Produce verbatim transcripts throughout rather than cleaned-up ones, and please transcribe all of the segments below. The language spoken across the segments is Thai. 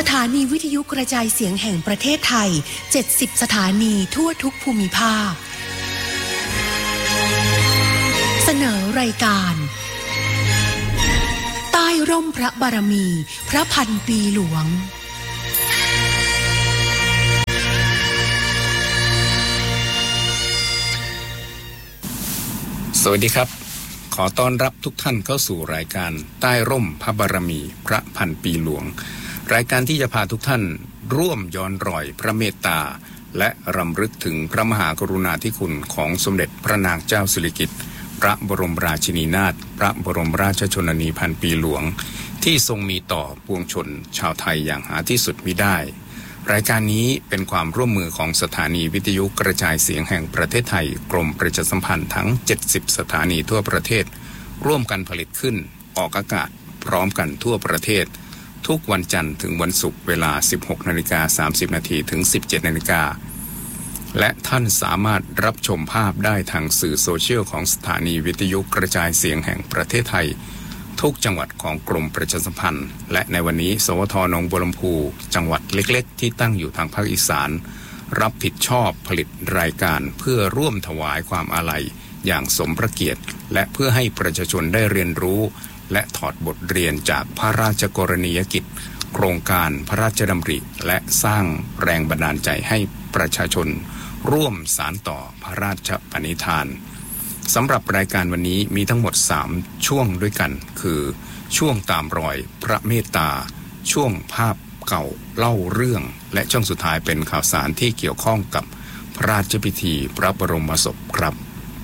ถานีวิทยุกระจายเสียงแห่งประเทศไทยเจ็ดสิบสถานีทั่วทุกภูมิภาคเสนอรายการใต้ร่มพระบารมีพระพันปีหลวงสวัสดีครับขอต้อนรับทุกท่านเข้าสู่รายการใต้ร่มพระบารมีพระพันปีหลวงรายการที่จะพาทุกท่านร่วมย้อนรอยพระเมตตาและรำลึกถึงพระมหากรุณาธิคุณของสมเด็จพระนางเจ้าสิริกิติ์พระบรมราชินีนาถพระบรมราชชนนีพันปีหลวงที่ทรงมีต่อปวงชนชาวไทยอย่างหาที่สุดมิได้รายการนี้เป็นความร่วมมือของสถานีวิทยุกระจายเสียงแห่งประเทศไทยกรมประชาสัมพันธ์ทั้งเจ็ดสิบสถานีทั่วประเทศร่วมกันผลิตขึ้นออกอากาศพร้อมกันทั่วประเทศทุกวันจันทร์ถึงวันศุกร์เวลา สิบหกนาฬิกาสามสิบนาที ถึง สิบเจ็ดนาฬิกาและท่านสามารถรับชมภาพได้ทางสื่อโซเชียลของสถานีวิทยุกระจายเสียงแห่งประเทศไทยทุกจังหวัดของกรมประชาสัมพันธ์และในวันนี้สวทหนองบัวลำพูจังหวัดเล็กๆที่ตั้งอยู่ทางภาคอีสานรับผิดชอบผลิตรายการเพื่อร่วมถวายความอาลัยอย่างสมพระเกียรติและเพื่อให้ประชาชนได้เรียนรู้และถอดบทเรียนจากพระราชกรณียกิจโครงการพระราชดำริและสร้างแรงบันดาลใจให้ประชาชนร่วมสานต่อพระราชปณิธานสำหรับรายการวันนี้มีทั้งหมดสามช่วงด้วยกันคือช่วงตามรอยพระเมตตาช่วงภาพเก่าเล่าเรื่องและช่วงสุดท้ายเป็นข่าวสารที่เกี่ยวข้องกับพระราชพิธีพระบรมศพครับ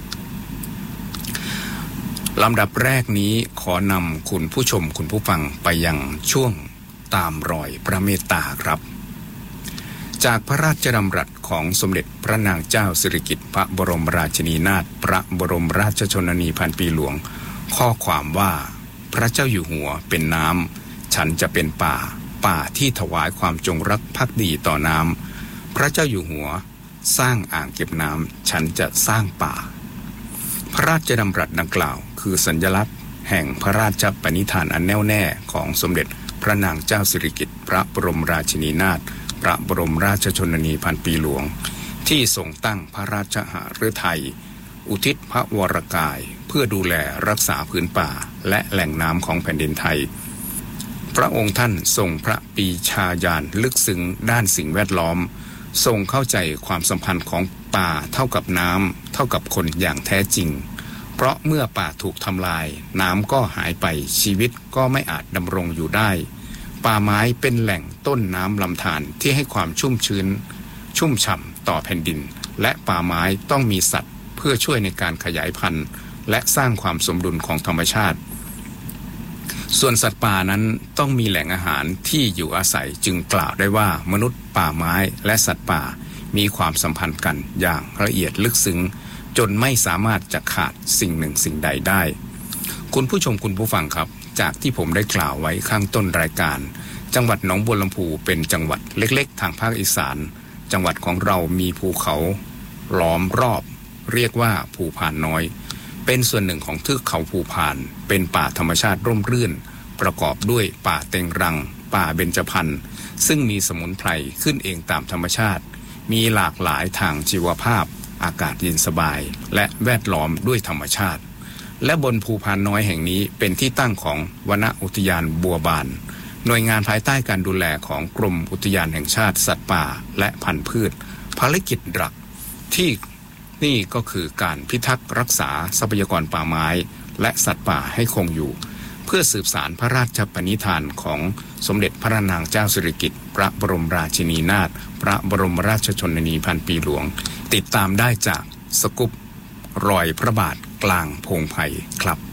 ลำดับแรกนี้ขอนำคุณผู้ชมคุณผู้ฟังไปยังช่วงตามรอยพระเมตตาครับจากพระราชดำรัสของสมเด็จพระนางเจ้าสิริกิติ์พระบรมราชินีนาถพระบรมราชชนนีพันปีหลวงข้อความว่าพระเจ้าอยู่หัวเป็นน้ำฉันจะเป็นป่าป่าที่ถวายความจงรักภักดีต่อน้ำพระเจ้าอยู่หัวสร้างอ่างเก็บน้ำฉันจะสร้างป่าพระราชดำรัสดังกล่าวคือสัญลักษณ์แห่งพระราชปณิธานอันแน่วแน่ของสมเด็จพระนางเจ้าสิริกิติ์พระบรมราชินีนาถพระบรมราชชนนีพันปีหลวงที่ทรงตั้งพระราชหฤทัยอุทิศพระวรกายเพื่อดูแลรักษาพื้นป่าและแหล่งน้ำของแผ่นดินไทยพระองค์ท่านทรงพระปรีชาญาณลึกซึ้งด้านสิ่งแวดล้อมทรงเข้าใจความสัมพันธ์ของป่าเท่ากับน้ำเท่ากับคนอย่างแท้จริงเพราะเมื่อป่าถูกทำลายน้ำก็หายไปชีวิตก็ไม่อาจดำรงอยู่ได้ป่าไม้เป็นแหล่งต้นน้ำลำธารที่ให้ความชุ่มชื้นชุ่มฉ่ำต่อแผ่นดินและป่าไม้ต้องมีสัตว์เพื่อช่วยในการขยายพันธุ์และสร้างความสมดุลของธรรมชาติส่วนสัตว์ป่านั้นต้องมีแหล่งอาหารที่อยู่อาศัยจึงกล่าวได้ว่ามนุษย์ป่าไม้และสัตว์ป่ามีความสัมพันธ์กันอย่างละเอียดลึกซึ้งจนไม่สามารถจะขาดสิ่งหนึ่งสิ่งใดได้คุณผู้ชมคุณผู้ฟังครับจากที่ผมได้กล่าวไว้ข้างต้นรายการจังหวัดหนองบัวลำพูเป็นจังหวัดเล็กๆทางภาคอีสานจังหวัดของเรามีภูเขาล้อมรอบเรียกว่าภูพานน้อยเป็นส่วนหนึ่งของเทือกเขาภูพานเป็นป่าธรรมชาติร่มรื่นประกอบด้วยป่าเต็งรังป่าเบญจพรรณซึ่งมีสมุนไพรขึ้นเองตามธรรมชาติมีหลากหลายทางชีวภาพอากาศเย็นสบายและแวดล้อมด้วยธรรมชาติและบนภูพานน้อยแห่งนี้เป็นที่ตั้งของวนอุทยานบัวบานหน่วยงานภายใต้การดูแลของกรมอุทยานแห่งชาติสัตว์ป่าและพันธุ์พืชภารกิจหลักที่นี่ก็คือการพิทักษ์รักษาทรัพยากรป่าไม้และสัตว์ป่าให้คงอยู่เพื่อสืบสานพระราชปณิธานของสมเด็จพระนางเจ้าสิริกิติ์พระบรมราชินีนาถพระบรมราชชนนีพันปีหลวงติดตามได้จากสกุปรอยพระบาทกลางพงไผ่ครับ